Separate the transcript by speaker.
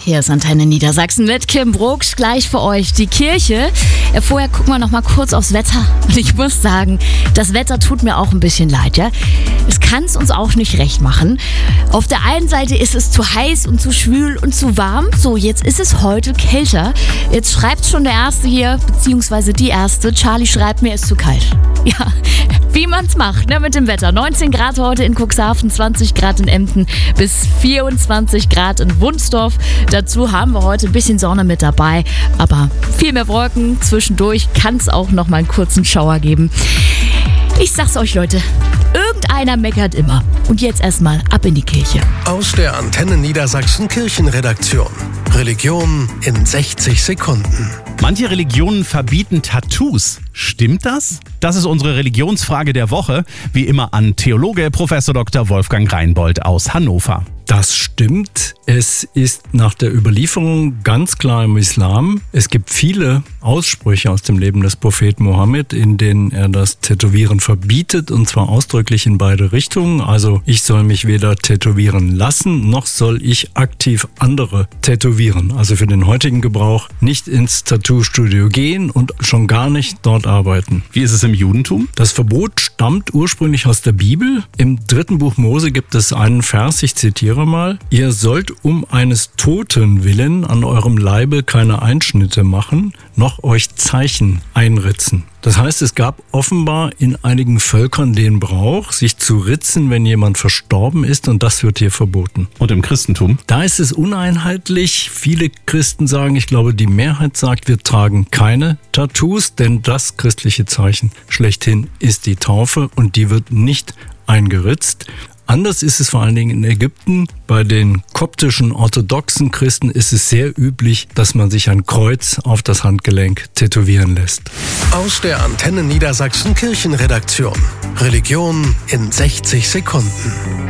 Speaker 1: Hier ist Antenne Niedersachsen mit Kim Brugsch. Gleich für euch die Kirche. Vorher gucken wir noch mal kurz aufs Wetter. Und ich muss sagen, das Wetter tut mir auch ein bisschen leid. Ja? Es kann es uns auch nicht recht machen. Auf der einen Seite ist es zu heiß und zu schwül und zu warm. So, jetzt ist es heute kälter. Jetzt schreibt schon der Erste hier, beziehungsweise die Erste. Charlie schreibt mir, es ist zu kalt. Ja, wie man es macht, ne, mit dem Wetter. 19 Grad heute in Cuxhaven, 20 Grad in Emden bis 24 Grad in Wunsdorf. Dazu haben wir heute ein bisschen Sonne mit dabei, aber viel mehr Wolken. Zwischendurch kann es auch noch mal einen kurzen Schauer geben. Ich sag's euch, Leute, irgendeiner meckert immer. Und jetzt erstmal ab in die Kirche.
Speaker 2: Aus der Antenne Niedersachsen Kirchenredaktion. Religion in 60 Sekunden.
Speaker 3: Manche Religionen verbieten Tattoos. Stimmt das? Das ist unsere Religionsfrage der Woche. Wie immer an Theologe Prof. Dr. Wolfgang Reinbold aus Hannover.
Speaker 4: Das stimmt. Es ist nach der Überlieferung ganz klar im Islam. Es gibt viele Aussprüche aus dem Leben des Propheten Mohammed, in denen er das Tätowieren verbietet, und zwar ausdrücklich in beide Richtungen. Also ich soll mich weder tätowieren lassen, noch soll ich aktiv andere tätowieren. Also für den heutigen Gebrauch nicht ins Tattoo-Studio gehen und schon gar nicht dort arbeiten.
Speaker 3: Wie ist es im Judentum?
Speaker 4: Das Verbot stammt ursprünglich aus der Bibel. Im 3. Buch Mose gibt es einen Vers, ich zitiere mal: Ihr sollt um eines Toten willen an eurem Leibe keine Einschnitte machen, noch euch Zeichen einritzen. Das heißt, es gab offenbar in einigen Völkern den Brauch, sich zu ritzen, wenn jemand verstorben ist, und das wird hier verboten.
Speaker 3: Und im Christentum?
Speaker 4: Da ist es uneinheitlich. Viele Christen sagen, ich glaube, die Mehrheit sagt, wir tragen keine Tattoos, denn das christliche Zeichen schlechthin ist die Taufe und die wird nicht eingeritzt. Anders ist es vor allen Dingen in Ägypten. Bei den koptischen orthodoxen Christen ist es sehr üblich, dass man sich ein Kreuz auf das Handgelenk tätowieren lässt.
Speaker 2: Aus der Antenne Niedersachsen Kirchenredaktion. Religion in 60 Sekunden.